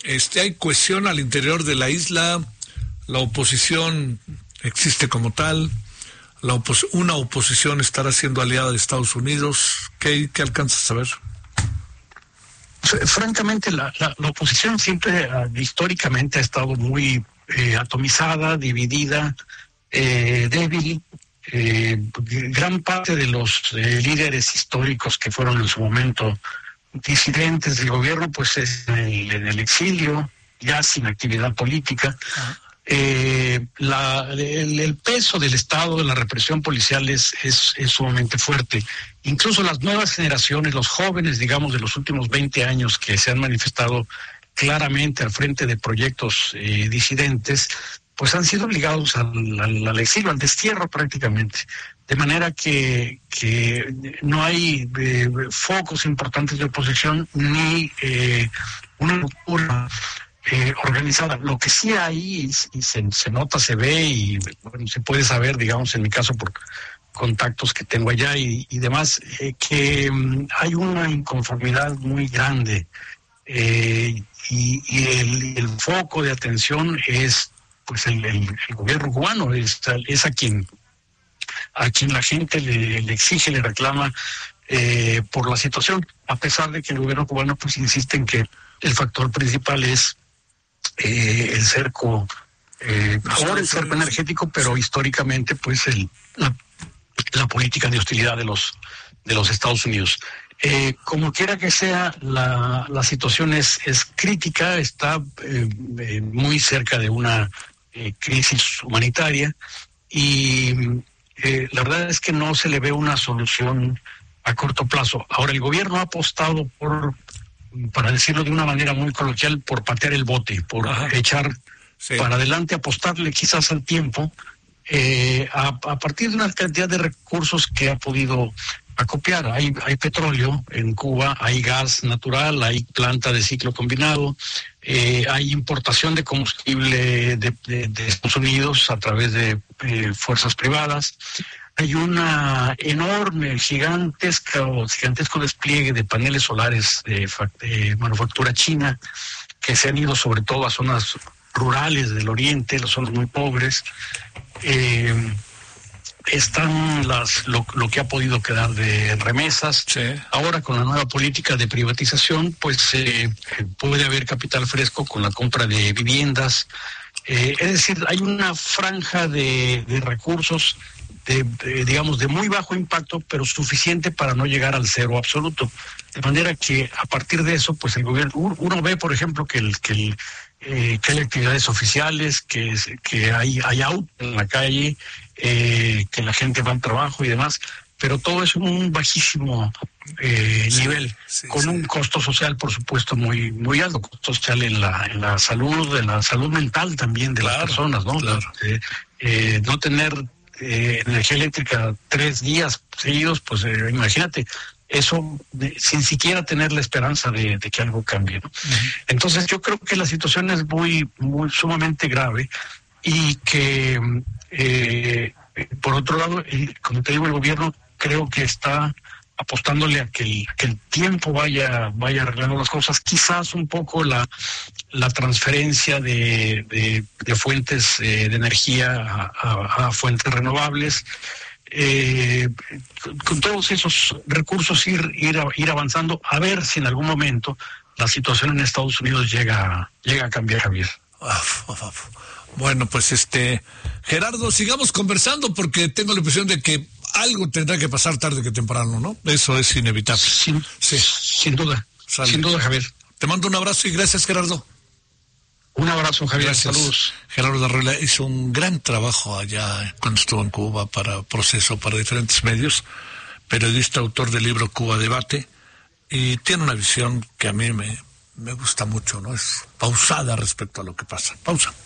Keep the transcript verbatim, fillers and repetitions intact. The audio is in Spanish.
Este, hay cohesión al interior de la isla, la oposición existe como tal, la opos- una oposición estará siendo aliada de Estados Unidos. ¿Qué, qué alcanzas a ver? Francamente, la, la, la oposición siempre uh, históricamente ha estado muy eh, atomizada, dividida, eh, débil. Eh, gran parte de los eh, líderes históricos que fueron en su momento disidentes del gobierno, pues es en el, en el exilio, ya sin actividad política. Uh-huh. Eh, la, el, el peso del Estado, de la represión policial es, es, es sumamente fuerte. Incluso las nuevas generaciones, los jóvenes, digamos, de los últimos veinte años que se han manifestado claramente al frente de proyectos eh, disidentes, pues han sido obligados al, al, al exilio, al destierro prácticamente. De manera que, que no hay eh, focos importantes de oposición ni eh, una ruptura Eh, organizada. Lo que sí hay, y, y se, se nota, se ve y bueno, se puede saber, digamos, en mi caso por contactos que tengo allá y, y demás, eh, que um, hay una inconformidad muy grande eh, y, y el, el foco de atención es pues el, el, el gobierno cubano, es, es a quien a quien la gente le, le exige, le reclama eh, por la situación, a pesar de que el gobierno cubano pues insiste en que el factor principal es Eh, el cerco, eh, ahora el cerco energético, pero históricamente pues el, la, la política de hostilidad de los de los Estados Unidos. Eh, como quiera que sea, la, la situación es, es crítica, está eh, eh, muy cerca de una eh, crisis humanitaria y eh, la verdad es que no se le ve una solución a corto plazo. Ahora, el gobierno ha apostado por, para decirlo de una manera muy coloquial, por patear el bote, por Ajá. echar sí. para adelante, apostarle quizás al tiempo, eh, a, a partir de una cantidad de recursos que ha podido acopiar. Hay, hay petróleo en Cuba, hay gas natural, hay planta de ciclo combinado, eh, hay importación de combustible de, de, de Estados Unidos a través de eh, fuerzas privadas. Hay una enorme, gigantesca o gigantesco despliegue de paneles solares de, de manufactura china que se han ido sobre todo a zonas rurales del oriente, las zonas muy pobres. Eh, están las lo, lo que ha podido quedar de remesas. Sí. Ahora con la nueva política de privatización, pues eh, puede haber capital fresco con la compra de viviendas. Eh, es decir, hay una franja de, de recursos De, de, digamos, de muy bajo impacto, pero suficiente para no llegar al cero absoluto. De manera que a partir de eso, pues el gobierno, uno ve, por ejemplo, que el, que, el, eh, que hay actividades oficiales, que, que hay, hay auto en la calle, eh, que la gente va al trabajo y demás, pero todo es un bajísimo eh, sí, nivel, sí, con sí. un costo social, por supuesto, muy muy alto, costo social en la, en la salud, en la salud mental también de claro, las personas, ¿no? Claro. Eh, eh, no tener Eh, energía eléctrica tres días seguidos, pues eh, imagínate, eso de, sin siquiera tener la esperanza de, de que algo cambie, ¿no? Uh-huh. Entonces yo creo que la situación es muy, muy sumamente grave y que eh, por otro lado, el, como te digo, el gobierno creo que está apostándole a que el, que el tiempo vaya vaya arreglando las cosas, quizás un poco la la transferencia de, de, de fuentes eh, de energía a, a, a fuentes renovables, eh, con, con todos esos recursos ir ir ir avanzando, a ver si en algún momento la situación en Estados Unidos llega llega a cambiar, Javier. Uf, uf, uf. Bueno, pues este Gerardo, sigamos conversando porque tengo la impresión de que algo tendrá que pasar tarde que temprano, ¿no? Eso es inevitable. Sin, sí. sin duda, Sale. sin duda, Javier. Te mando un abrazo y gracias, Gerardo. Un abrazo, Javier. Gracias. Saludos. Gerardo Darruela hizo un gran trabajo allá cuando estuvo en Cuba para Proceso, para diferentes medios, periodista, autor del libro Cuba Debate, y tiene una visión que a mí me, me gusta mucho, ¿no? Es pausada respecto a lo que pasa. Pausa.